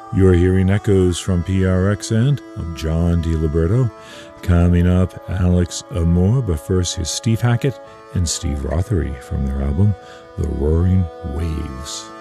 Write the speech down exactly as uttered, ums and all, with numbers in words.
You're hearing echoes from P R X and I'm John DiLiberto. Coming up, Alex Amour, but first here's Steve Hackett and Steve Rothery from their album, The Roaring Waves.